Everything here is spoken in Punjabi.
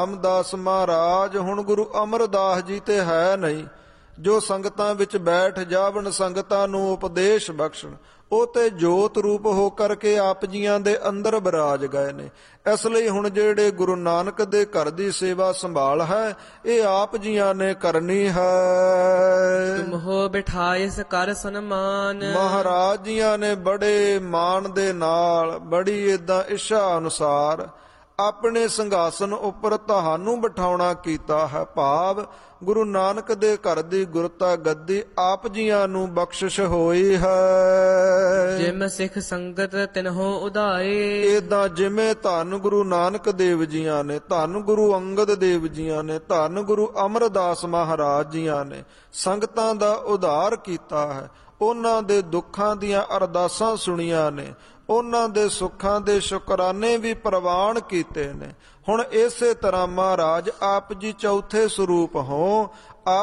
ਰਾਮਦਾਸ ਮਹਾਰਾਜ ਹੁਣ ਗੁਰੂ ਅਮਰਦਾਸ ਜੀ ਤੇ ਹੈ ਨਹੀਂ, ਜੋ ਸੰਗਤਾਂ ਵਿੱਚ ਬੈਠ ਜਾਵਣ ਸੰਗਤਾਂ ਨੂੰ ਉਪਦੇਸ਼ ਬਖਸ਼ਣ। ਉਹ ਤੇ ਜੋਤ ਰੂਪ ਹੋ ਕਰਕੇ ਆਪ ਜੀਆਂ ਦੇ ਅੰਦਰ ਬਿਰਾਜ ਗਏ ਨੇ। ਇਸ ਲਈ ਹੁਣ ਜਿਹੜੇ ਗੁਰੂ ਨਾਨਕ ਦੇ ਘਰ ਦੀ ਸੇਵਾ ਸੰਭਾਲ ਹੈ, ਇਹ ਆਪ ਜੀਆਂ ਨੇ ਕਰਨੀ ਹੈ। ਤੁਮ ਹੋ ਬਿਠਾਇਸ ਕਰ ਸਨਮਾਨ, ਮਹਾਰਾਜ ਜੀਆਂ ਨੇ ਬੜੇ ਮਾਣ ਦੇ ਨਾਲ, ਬੜੀ ਏਦਾਂ ਇੱਛਾ ਅਨੁਸਾਰ ਆਪਣੇ ਸਿੰਘਾਸਨ ਉੱਪਰ ਤੁਹਾਨੂੰ ਬਿਠਾਉਣਾ ਕੀਤਾ ਹੈ। ਭਾਵ ਗੁਰੂ ਨਾਨਕ ਦੇ ਘਰ ਦੀ ਗੁਰਤਾ ਗੱਦੀ ਆਪ ਜੀਆਂ ਨੂੰ ਬਖਸ਼ਿਸ਼ ਹੋਈ ਹੈ। ਜਿਮ ਸਿੱਖ ਸੰਗਤ ਤਿਨਹੋ ਉਧਾਰੇ, ਏਦਾਂ ਜਿਵੇਂ ਧੰਨ ਗੁਰੂ ਨਾਨਕ ਦੇਵ ਜੀਆਂ ਨੇ, ਧੰਨ ਗੁਰੂ ਅੰਗਦ ਦੇਵ ਜੀਆਂ ਨੇ, ਧੰਨ ਗੁਰੂ ਅਮਰਦਾਸ ਮਹਾਰਾਜ ਜੀਆਂ ਨੇ ਸੰਗਤਾਂ ਦਾ ਉਧਾਰ ਕੀਤਾ ਹੈ। ਉਹਨਾਂ ਦੇ ਦੁੱਖਾਂ ਦੀਆਂ ਅਰਦਾਸਾਂ ਸੁਣੀਆਂ ਨੇ, ਉਹਨਾਂ ਦੇ ਸੁੱਖਾਂ ਦੇ ਸ਼ੁਕਰਾਨੇ ਵੀ ਪ੍ਰਵਾਨ ਕੀਤੇ ਨੇ। ਹੁਣ ਇਸੇ ਤਰ੍ਹਾਂ ਮਹਾਰਾਜ ਆਪ ਜੀ ਚੌਥੇ ਸਰੂਪ ਹੋ।